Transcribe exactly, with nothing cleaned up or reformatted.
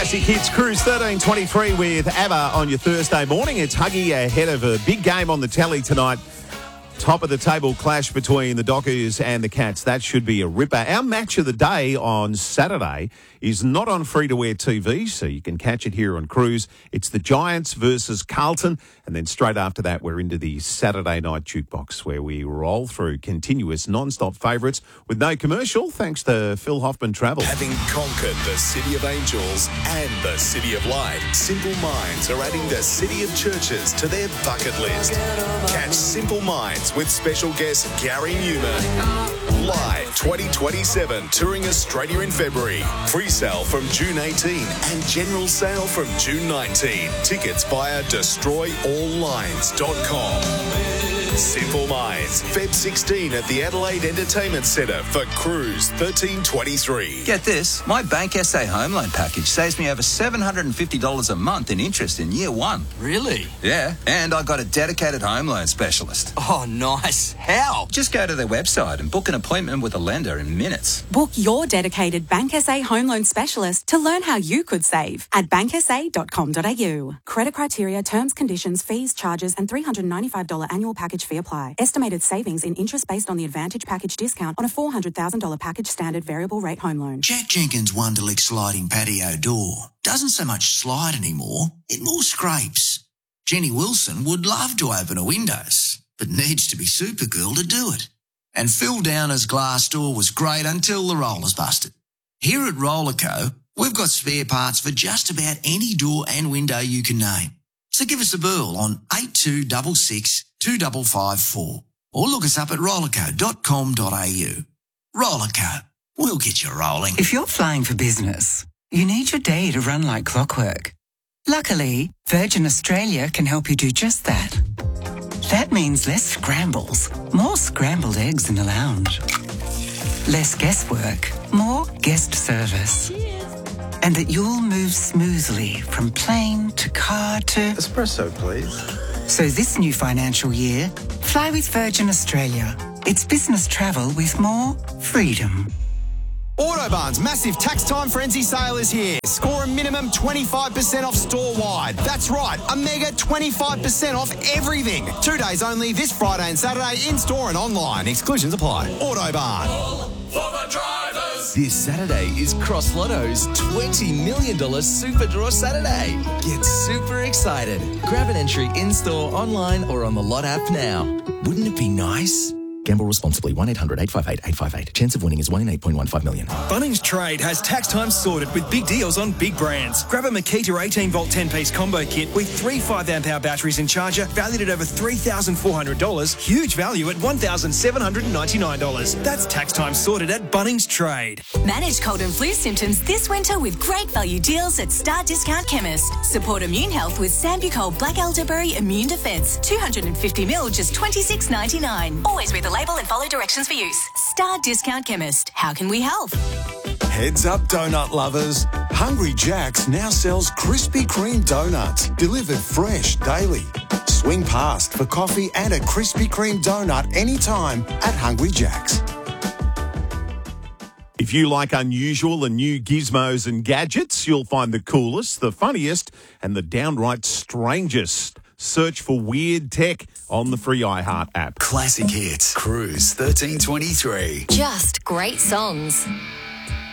Classic Hits Cruise thirteen twenty-three with ABBA on your Thursday morning. It's Huggy ahead of a big game on the telly tonight. Top of the table clash between the Dockers and the Cats. That should be a ripper. Our match of the day on Saturday is not on free-to-air T V, so you can catch it here on Cruise. It's the Giants versus Carlton, and then straight after that, we're into the Saturday night jukebox, where we roll through continuous non-stop favourites with no commercial, thanks to Phil Hoffman Travel. Having conquered the City of Angels and the City of Light, Simple Minds are adding the City of Churches to their bucket list. Catch Simple Minds with special guest Gary Newman. Live twenty twenty-seven, touring Australia in February. Free sale from June eighteenth and general sale from June nineteenth. Tickets via destroy all lines dot com. Simple Minds, February sixteenth at the Adelaide Entertainment Centre for Cruise thirteen twenty-three. Get this, my Bank S A home loan package saves me over seven hundred fifty dollars a month in interest in year one. Really? Yeah, and I got a dedicated home loan specialist. Oh, nice. How? Just go to their website and book an appointment with a lender in minutes. Book your dedicated Bank S A home loan specialist to learn how you could save at bank s a dot com dot a u. Credit criteria, terms, conditions, fees, charges and three hundred ninety-five dollars annual package fee apply. Estimated savings in interest based on the Advantage package discount on a four hundred thousand dollars package standard variable rate home loan. Jack Jenkins' Wonderlick sliding patio door doesn't so much slide anymore, it more scrapes. Jenny Wilson would love to open her windows, but needs to be Supergirl to do it. And Phil Downer's glass door was great until the rollers busted. Here at Rollerco, we've got spare parts for just about any door and window you can name. So give us a burl on eight two six six, two five five four or look us up at rollerco dot com dot a u. Rollerco, we'll get you rolling. If you're flying for business, you need your day to run like clockwork. Luckily, Virgin Australia can help you do just that. That means less scrambles, more scrambled eggs in the lounge. Less guesswork, more guest service. And that you'll move smoothly from plane to car to... Espresso, please. So this new financial year, fly with Virgin Australia. It's business travel with more freedom. Autobarn's massive tax time frenzy sale is here. Score a minimum twenty-five percent off store-wide. That's right, a mega twenty-five percent off everything. Two days only this Friday and Saturday in-store and online. Exclusions apply. Autobarn. For the drivers. This Saturday is Cross Lotto's twenty million dollars Super Draw Saturday. Get super excited. Grab an entry in-store, online or on the Lot app now. Wouldn't it be nice? Gamble responsibly. one eight hundred eight five eight eight five eight. Chance of winning is one in eight point one five million. Bunnings Trade has tax time sorted with big deals on big brands. Grab a Makita eighteen volt ten piece combo kit with three five amp hour batteries and charger valued at over three thousand four hundred dollars. Huge value at one thousand seven hundred ninety-nine dollars. That's tax time sorted at Bunnings Trade. Manage cold and flu symptoms this winter with great value deals at Star Discount Chemist. Support immune health with Sambucol Black Elderberry Immune Defense. two hundred fifty mil, just twenty-six ninety-nine. Always read the label and follow directions for use. Star Discount Chemist. How can we help? Heads up, donut lovers. Hungry Jack's now sells Krispy Kreme donuts, delivered fresh daily. Swing past for coffee and a Krispy Kreme donut anytime at Hungry Jack's. If you like unusual and new gizmos and gadgets, you'll find the coolest, the funniest, and the downright strangest. Search for Weird Tech on the free iHeart app. Classic Hits Cruise thirteen twenty-three. Just great songs.